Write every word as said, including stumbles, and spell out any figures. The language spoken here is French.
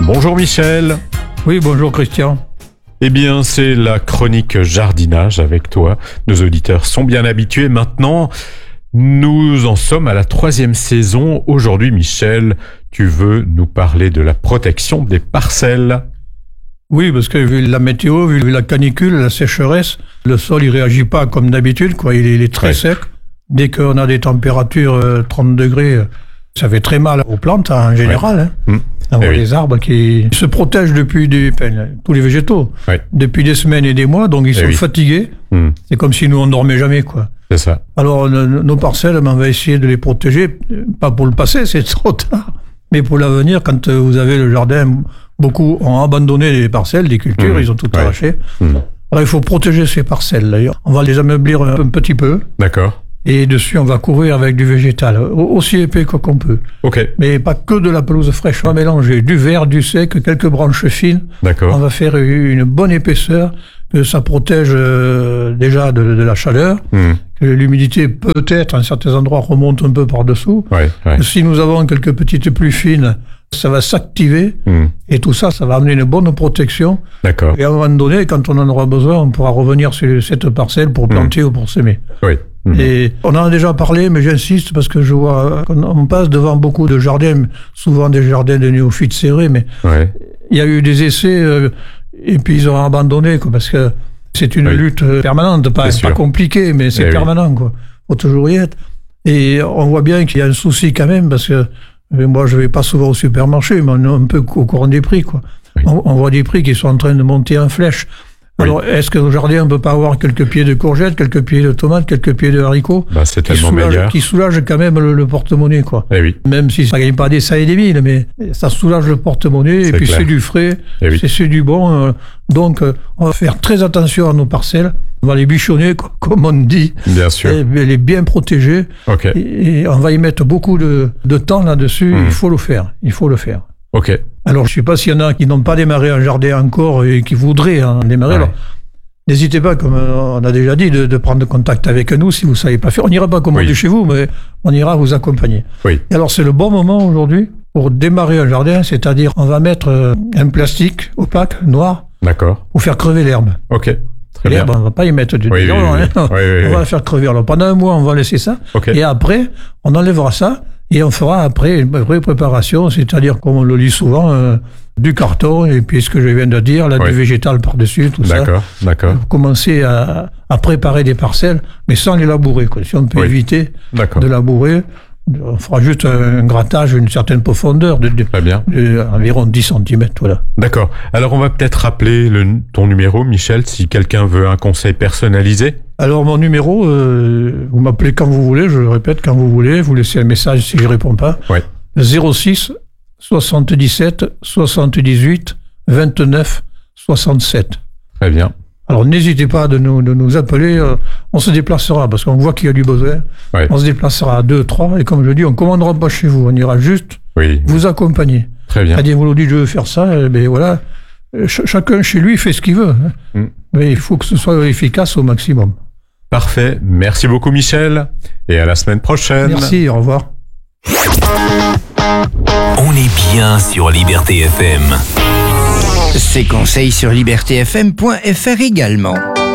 Bonjour Michel. Oui, bonjour Christian. Eh bien, c'est la chronique jardinage avec toi. Nos auditeurs sont bien habitués maintenant. Nous en sommes à la troisième saison. Aujourd'hui, Michel, tu veux nous parler de la protection des parcelles. Oui, parce que vu la météo, vu la canicule, la sécheresse, le sol il réagit pas comme d'habitude, quoi. Il est, il est très ouais. sec. Dès qu'on a des températures euh, trente degrés, ça fait très mal aux plantes en général. Ouais. Hein. Mmh. Avoir eh des oui. arbres qui se protègent depuis des, tous les végétaux, ouais. depuis des semaines et des mois, donc ils eh sont oui. fatigués. Mmh. C'est comme si nous on dormait jamais, quoi. C'est ça. Alors nos, nos parcelles, on va essayer de les protéger, pas pour le passé, c'est trop tard, mais pour l'avenir. Quand vous avez le jardin, beaucoup ont abandonné les parcelles, des cultures, mmh. ils ont tout ouais. arraché. Mmh. Alors il faut protéger ces parcelles. D'ailleurs, on va les ameublir un, un petit peu. D'accord. Et dessus, on va couvrir avec du végétal, aussi épais qu'on peut. Ok. Mais pas que de la pelouse fraîche. On va mélanger du vert, du sec, quelques branches fines. D'accord. On va faire une bonne épaisseur, que ça protège euh, déjà de, de la chaleur, mmh. que l'humidité peut-être, à certains endroits, remonte un peu par-dessous. Ouais, ouais. Si nous avons quelques petites pluies fines, ça va s'activer. Mmh. Et tout ça, ça va amener une bonne protection. D'accord. Et à un moment donné, quand on en aura besoin, on pourra revenir sur cette parcelle pour planter mmh. ou pour s'aimer. Oui. Et on en a déjà parlé, mais j'insiste parce que je vois qu'on passe devant beaucoup de jardins, souvent des jardins de néophytes serrés, mais ouais. il y a eu des essais euh, et puis ils ont abandonné, quoi, parce que c'est une oui. lutte permanente, pas, pas compliquée, mais c'est eh permanent, oui. quoi. Faut toujours y être. Et on voit bien qu'il y a un souci quand même, parce que moi je vais pas souvent au supermarché, mais on est un peu au courant des prix, quoi. Oui. On, on voit des prix qui sont en train de monter en flèche. Alors, oui. est-ce qu'au jardin, on peut pas avoir quelques pieds de courgettes, quelques pieds de tomates, quelques pieds de haricots? Bah, c'est tellement soulage, meilleur. Qui soulage quand même le, le porte-monnaie, quoi. Eh oui. Même si ça gagne pas des cents et des mille, mais ça soulage le porte-monnaie, c'est et puis clair. C'est du frais, eh oui. c'est, c'est du bon. Euh, donc, euh, on va faire très attention à nos parcelles. On va les bichonner, comme on dit. Bien sûr. Et les bien protéger. Okay. Et, et on va y mettre beaucoup de, de temps là-dessus. Mmh. Il faut le faire. Il faut le faire. Ok. Alors, je sais pas s'il y en a qui n'ont pas démarré un jardin encore et qui voudraient en démarrer. Ouais. Alors, n'hésitez pas, comme on a déjà dit, de, de prendre contact avec nous si vous ne savez pas faire. On n'ira pas commander oui. chez vous, mais on ira vous accompagner. Oui. Et alors, c'est le bon moment aujourd'hui pour démarrer un jardin, c'est-à-dire on va mettre un plastique opaque, noir, d'accord, pour faire crever l'herbe. Ok, très l'herbe, bien. On ne va pas y mettre du oui, bidon, oui, oui. hein. oui, oui, on va oui. la faire crever. Alors, pendant un mois, on va laisser ça. Okay. Et après, on enlèvera ça et on fera après une vraie préparation, c'est-à-dire, comme on le lit souvent, euh, du carton, et puis ce que je viens de dire, là, oui. du végétal par-dessus, tout d'accord, ça. D'accord, d'accord. Commencer à, à préparer des parcelles, mais sans les labourer, quoi. Si on peut oui. éviter d'accord. de labourer, on fera juste un grattage, une certaine profondeur, de, de, Très bien. de environ dix centimètres, voilà. D'accord. Alors, on va peut-être rappeler le, ton numéro, Michel, si quelqu'un veut un conseil personnalisé. Alors, mon numéro, euh, vous m'appelez quand vous voulez, je le répète, quand vous voulez, vous laissez un message si je ne réponds pas. Oui. zéro six soixante-dix-sept soixante-dix-huit vingt-neuf soixante-sept. Très bien. Alors n'hésitez pas de nous, de nous appeler, euh, on se déplacera parce qu'on voit qu'il y a du besoin. Ouais. On se déplacera à deux, trois, et comme je dis, on ne commandera pas chez vous, on ira juste oui. vous accompagner. Très bien. C'est-à-dire, vous nous dites je veux faire ça, et bien voilà, Ch- chacun chez lui fait ce qu'il veut. Hein. Mm. Mais il faut que ce soit efficace au maximum. Parfait. Merci beaucoup Michel, et à la semaine prochaine. Merci, au revoir. On est bien sur Liberté F M. Ces conseils sur liberté f m point f r également.